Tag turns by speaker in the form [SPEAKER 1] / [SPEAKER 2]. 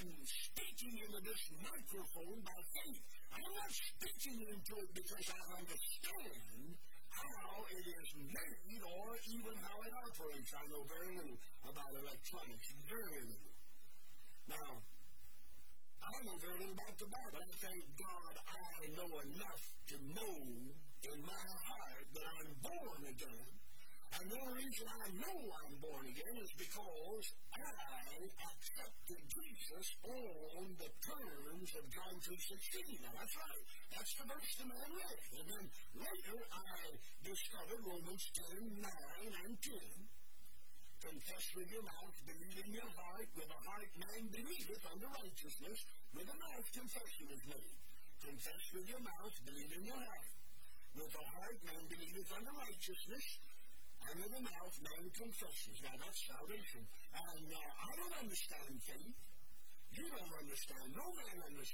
[SPEAKER 1] I'm speaking into this microphone by faith. I'm not speaking into it because I understand how it is made or even how it operates. I know very little about electronics, very little. Now, I know very little about the Bible. I thank God I know enough to know in my heart that I'm born again. And the only reason I know I'm born again is because I accepted Jesus on the terms of John 3:16. Now, that's right. That's the verse the man read. And then later I discovered Romans 10:9 and 10. Confess with your mouth, believe in your heart. With the heart man believeth unto righteousness. With the mouth confession is made. Confess with your mouth, believe in your heart. With the heart man believeth unto righteousness. And with the mouth man confesses. Now that's salvation. And I don't understand faith. You don't understand. No man understands.